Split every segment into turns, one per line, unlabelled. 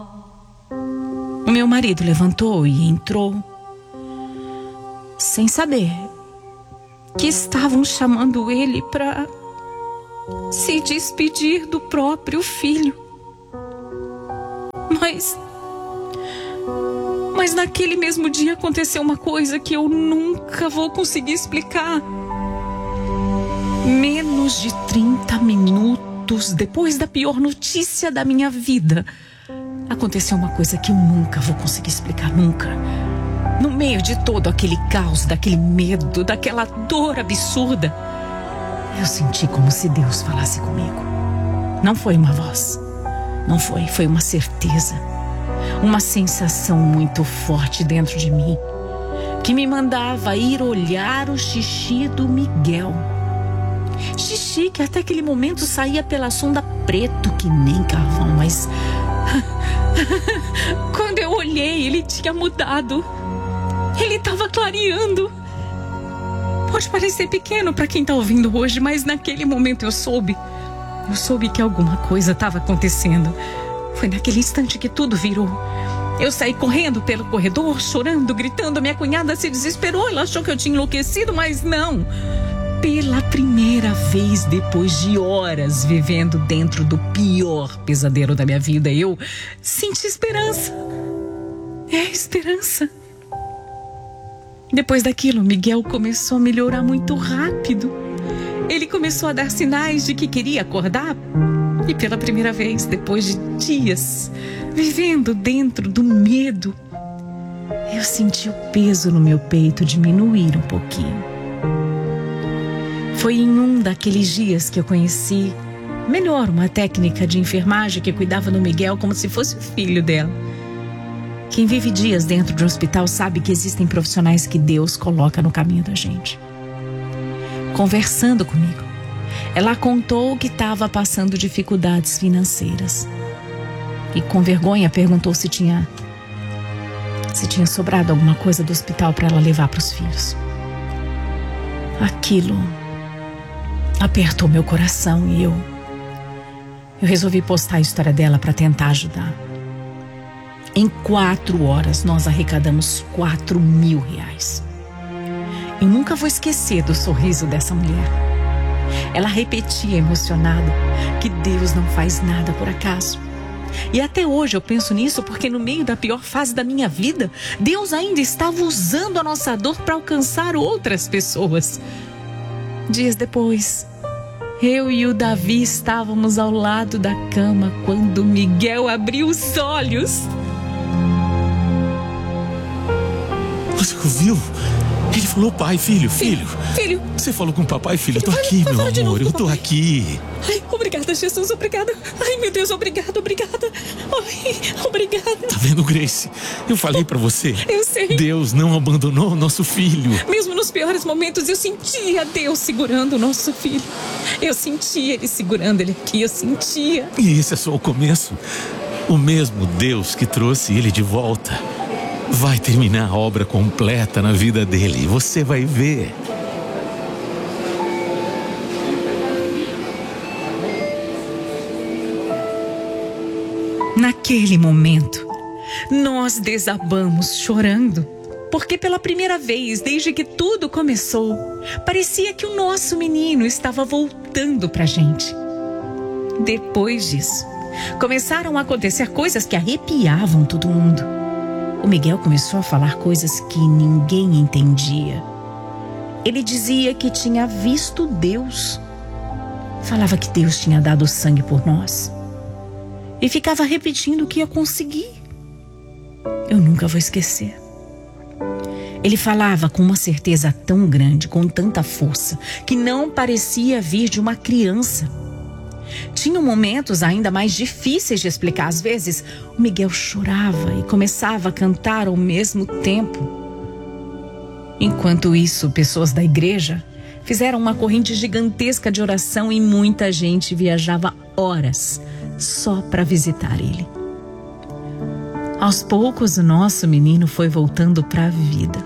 O meu marido levantou e entrou, sem saber que estavam chamando ele para se despedir do próprio filho. Mas naquele mesmo dia aconteceu uma coisa que eu nunca vou conseguir explicar. Menos de 30 minutos depois da pior notícia da minha vida, aconteceu uma coisa que eu nunca vou conseguir explicar, nunca. No meio de todo aquele caos, daquele medo, daquela dor absurda, eu senti como se Deus falasse comigo. Não foi uma voz, não foi uma certeza, uma sensação muito forte dentro de mim, que me mandava ir olhar o xixi do Miguel. Xixi que até aquele momento saía pela sonda preto que nem carvão, mas quando eu olhei, ele tinha mudado. Ele estava clareando. Pode parecer pequeno para quem está ouvindo hoje, mas naquele momento eu soube que alguma coisa estava acontecendo. Foi naquele instante que tudo virou. Eu saí correndo pelo corredor, chorando, gritando. Minha cunhada se desesperou, ela achou que eu tinha enlouquecido, mas não. Pela primeira vez, depois de horas vivendo dentro do pior pesadelo da minha vida, eu senti esperança. Esperança. Depois daquilo, Miguel começou a melhorar muito rápido. Ele começou a dar sinais de que queria acordar. E pela primeira vez, depois de dias vivendo dentro do medo, eu senti o peso no meu peito diminuir um pouquinho. Foi em um daqueles dias que eu conheci melhor uma técnica de enfermagem que cuidava do Miguel como se fosse o filho dela. Quem vive dias dentro de um hospital sabe que existem profissionais que Deus coloca no caminho da gente. Conversando comigo, ela contou que estava passando dificuldades financeiras. E com vergonha perguntou se tinha sobrado alguma coisa do hospital para ela levar para os filhos. Aquilo apertou meu coração e eu resolvi postar a história dela para tentar ajudar. Em 4 horas nós arrecadamos R$4.000. Eu nunca vou esquecer do sorriso dessa mulher. Ela repetia emocionada que Deus não faz nada por acaso. E até hoje eu penso nisso porque no meio da pior fase da minha vida, Deus ainda estava usando a nossa dor para alcançar outras pessoas. Dias depois, eu e o Davi estávamos ao lado da cama quando Miguel abriu os olhos.
Você ouviu? Ele falou pai, filho. Filho. Você falou com o papai, filho. Eu tô aqui, meu amor. Eu tô aqui.
Ai, obrigada, Jesus, obrigada. Ai, meu Deus, obrigada. Ai, obrigada.
Tá vendo, Grace? Eu falei pra você.
Eu sei.
Deus não abandonou o nosso filho.
Mesmo nos piores momentos, eu sentia Deus segurando o nosso filho. Eu sentia Ele segurando ele aqui, eu sentia.
E esse é só o começo. O mesmo Deus que trouxe ele de volta vai terminar a obra completa na vida dele. Você vai ver.
Naquele momento, nós desabamos chorando, porque pela primeira vez, desde que tudo começou, parecia que o nosso menino estava voltando pra gente. Depois disso, começaram a acontecer coisas que arrepiavam todo mundo. O Miguel começou a falar coisas que ninguém entendia. Ele dizia que tinha visto Deus. Falava que Deus tinha dado sangue por nós. E ficava repetindo que ia conseguir. Eu nunca vou esquecer. Ele falava com uma certeza tão grande, com tanta força, que não parecia vir de uma criança. Tinham momentos ainda mais difíceis de explicar. Às vezes, o Miguel chorava e começava a cantar ao mesmo tempo. Enquanto isso, pessoas da igreja fizeram uma corrente gigantesca de oração e muita gente viajava horas só para visitar ele. Aos poucos, o nosso menino foi voltando para a vida.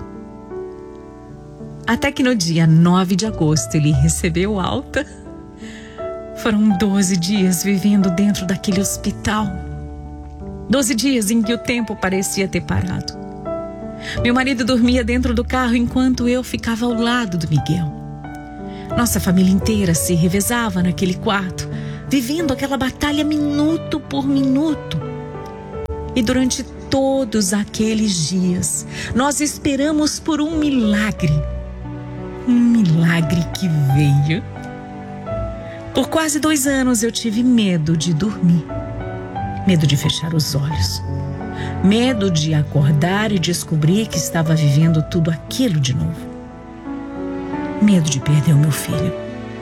Até que no dia 9 de agosto ele recebeu alta. Foram 12 dias vivendo dentro daquele hospital. 12 dias em que o tempo parecia ter parado. Meu marido dormia dentro do carro enquanto eu ficava ao lado do Miguel. Nossa família inteira se revezava naquele quarto, vivendo aquela batalha minuto por minuto. E durante todos aqueles dias, nós esperamos por um milagre. Um milagre que veio. Por quase 2 anos eu tive medo de dormir. Medo de fechar os olhos. Medo de acordar e descobrir que estava vivendo tudo aquilo de novo. Medo de perder o meu filho.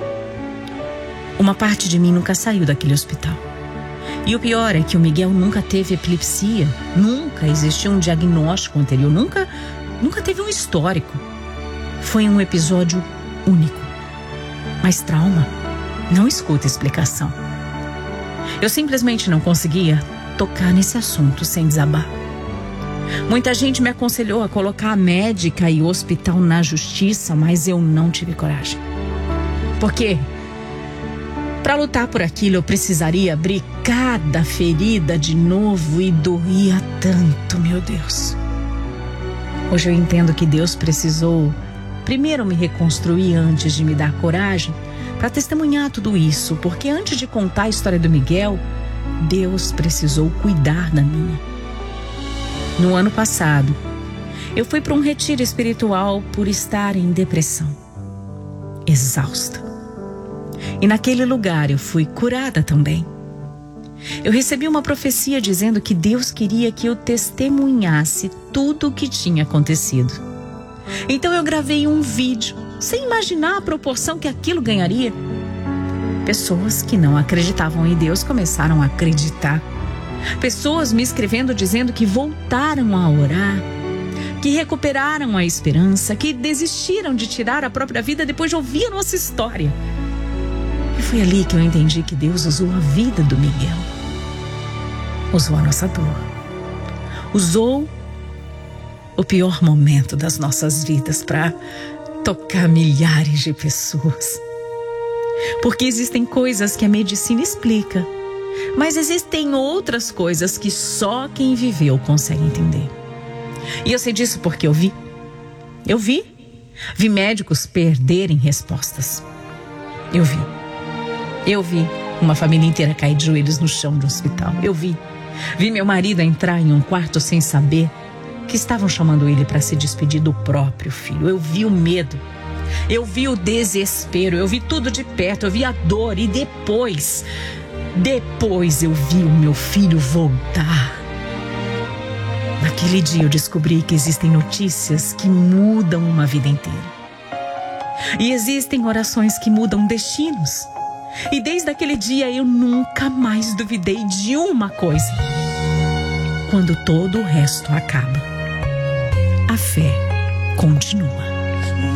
Uma parte de mim nunca saiu daquele hospital. E o pior é que o Miguel nunca teve epilepsia. Nunca existiu um diagnóstico anterior. Nunca teve um histórico. Foi um episódio único. Mas trauma não escuta explicação. Eu simplesmente não conseguia tocar nesse assunto sem desabar. Muita gente me aconselhou a colocar a médica e o hospital na justiça, mas eu não tive coragem. Porque para lutar por aquilo eu precisaria abrir cada ferida de novo e doía tanto, meu Deus. Hoje eu entendo que Deus precisou primeiro me reconstruir antes de me dar coragem para testemunhar tudo isso, porque antes de contar a história do Miguel, Deus precisou cuidar da minha. No ano passado, eu fui para um retiro espiritual por estar em depressão, exausta. E naquele lugar eu fui curada também. Eu recebi uma profecia dizendo que Deus queria que eu testemunhasse tudo o que tinha acontecido. Então eu gravei um vídeo, sem imaginar a proporção que aquilo ganharia. Pessoas que não acreditavam em Deus começaram a acreditar. Pessoas me escrevendo dizendo que voltaram a orar, que recuperaram a esperança, que desistiram de tirar a própria vida depois de ouvir a nossa história. E foi ali que eu entendi que Deus usou a vida do Miguel. Usou a nossa dor. Usou o pior momento das nossas vidas para tocar milhares de pessoas. Porque existem coisas que a medicina explica, mas existem outras coisas que só quem viveu consegue entender. E eu sei disso porque eu vi. Vi médicos perderem respostas. Eu vi uma família inteira cair de joelhos no chão do hospital. Eu vi meu marido entrar em um quarto sem saber que estavam chamando ele para se despedir do próprio filho. Eu vi o medo. Eu vi o desespero, eu vi tudo de perto, eu vi a dor e depois eu vi o meu filho voltar. Naquele dia eu descobri que existem notícias que mudam uma vida inteira. E existem orações que mudam destinos. E desde aquele dia eu nunca mais duvidei de uma coisa. Quando todo o resto acaba, a fé continua.